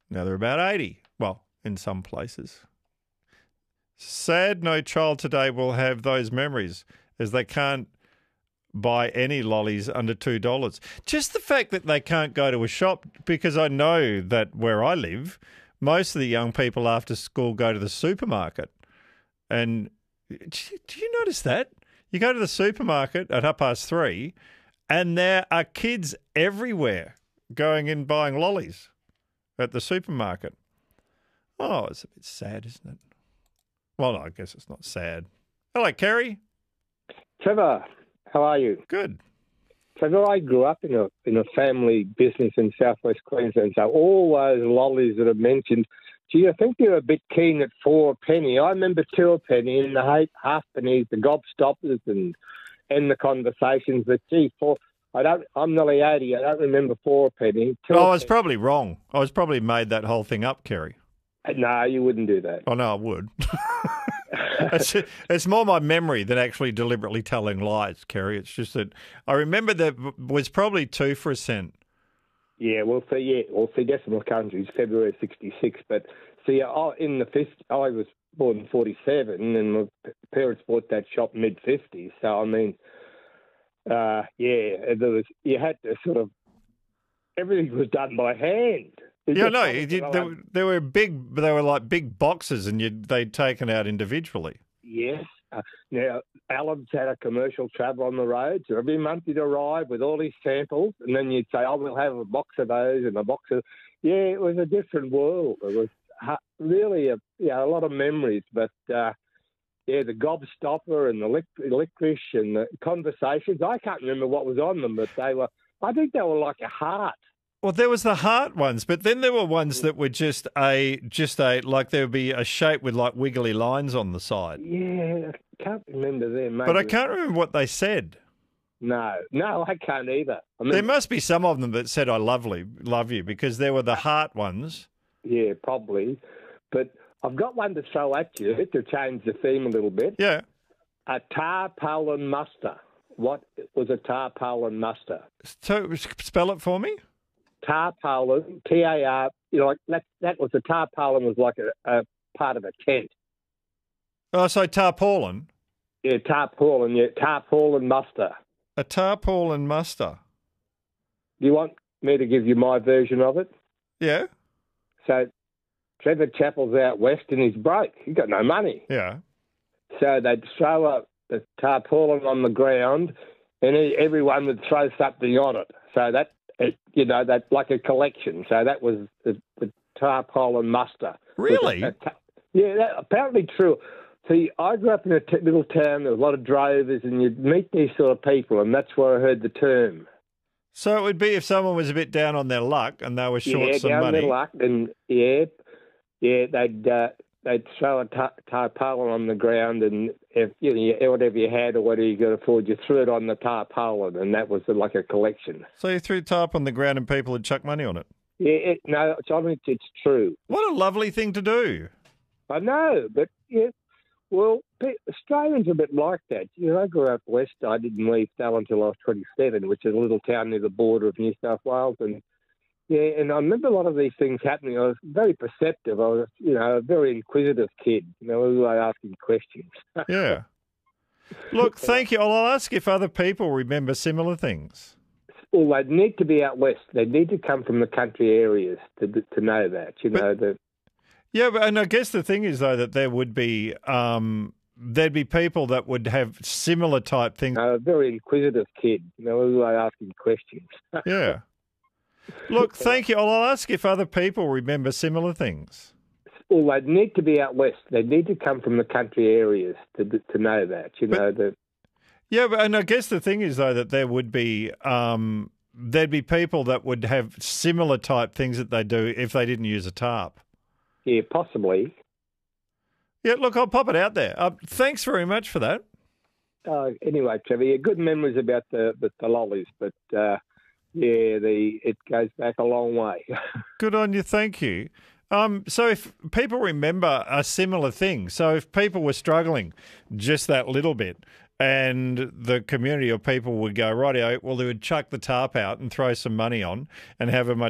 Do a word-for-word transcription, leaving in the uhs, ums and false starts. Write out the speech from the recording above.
Now they're about eighty. Well, in some places. Sad no child today will have those memories as they can't buy any lollies under two dollars. Just the fact that they can't go to a shop, because I know that where I live, most of the young people after school go to the supermarket. And do you notice that? You go to the supermarket at half past three and there are kids everywhere going in buying lollies at the supermarket. Oh, it's a bit sad, isn't it? Well, no, I guess it's not sad. Hello, Kerry. Trevor, how are you? Good. Trevor, I grew up in a in a family business in southwest Queensland, so all those lollies that are mentioned, gee, I think they're a bit keen at four a penny. I remember two a penny and the eight half pennies, the gobstoppers and and the conversations. But gee, four, I don't. I'm nearly eighty. I don't remember four a penny. Two Oh, a I was penny. probably wrong. I was probably made that whole thing up, Kerry. No, you wouldn't do that. Oh, no, I would. it's, it's more my memory than actually deliberately telling lies, Kerry. It's just that I remember that was probably two for a cent. Yeah, well, see, yeah, well, see, decimal countries, February sixty-six. But see, I, in the fifties, I was born in forty-seven, and my parents bought that shop mid fifties. So I mean, uh, yeah, there was you had to sort of everything was done by hand. It Yeah, just no, wasn't it, it, like- they, they were big. They were like big boxes, and you they'd taken out individually. Yes. Uh, now, Alan's had a commercial travel on the road, so every month he'd arrive with all these samples, and then you'd say, oh, we'll have a box of those and a box of... Yeah, it was a different world. It was ha- really a, yeah, a lot of memories, but, uh, yeah, the gobstopper and the lic- licorice and the conversations, I can't remember what was on them, but they were... I think they were like a heart. Well, there was the heart ones, but then there were ones that were just a just a like there would be a shape with like wiggly lines on the side. Yeah, I can't remember them. But I can't remember what they said. No, no, I can't either. I mean, There must be some of them that said "I lovely, love you" because there were the heart ones. Yeah, probably. But I've got one to throw at you to change the theme a little bit. Yeah. A tarpaulin muster. What was a tarpaulin muster? So spell it for me. Tarpaulin, T A R, you know, like that, that was a tarpaulin was like a, a part of a tent. Oh, so tarpaulin. Yeah, tarpaulin, yeah, tarpaulin muster. A tarpaulin muster. Do you want me to give you my version of it? Yeah. So Trevor Chappell's out west and he's broke. He's got no money. Yeah. So they'd throw a, a tarpaulin on the ground and he, everyone would throw something on it. So that, it, you know, that like a collection. So that was the, the tarpaulin muster. Really? A, a, yeah, that, apparently true. See, I grew up in a t- little town. There was a lot of drovers, and you'd meet these sort of people, and that's where I heard the term. So it would be if someone was a bit down on their luck and they were short yeah, some down money. their luck, and yeah, yeah, they'd uh, they'd throw a tar- tarpaulin on the ground, and if you know, whatever you had or whatever you could afford, you threw it on the tarpaulin, and that was like a collection. So you threw tarp on the ground and people would chuck money on it. Yeah, it, no, it's honest, it's true. What a lovely thing to do. I know, but yeah, well, pe- Australians are a bit like that. You know, I grew up west. I didn't leave Dal until I was twenty-seven, which is a little town near the border of New South Wales, and yeah, and I remember a lot of these things happening. I was very perceptive. I was, you know, a very inquisitive kid. You know, we were asking questions. Yeah. Look, thank you. I'll ask if other people remember similar things. Well, they'd need to be out west. They'd need to come from the country areas to to know that. You But- know that. Yeah, but and I guess the thing is though that there would be um, there'd be people that would have similar type things. A very inquisitive kid. You know, we were asking questions. Yeah. Look, thank you. I'll ask if other people remember similar things. Well, they'd need to be out west. They'd need to come from the country areas to to know that. You But- know that. Yeah, but and I guess the thing is though that there would be um, there'd be people that would have similar type things that they do if they didn't use a tarp. Yeah, possibly. Yeah, look, I'll pop it out there. Uh, thanks very much for that. Uh, anyway, Trevor, yeah, good memories about the the, the lollies, but uh, yeah, the it goes back a long way. Good on you. Thank you. Um, so if people remember a similar thing, so if people were struggling just that little bit and the community of people would go, rightio, well, they would chuck the tarp out and throw some money on and have a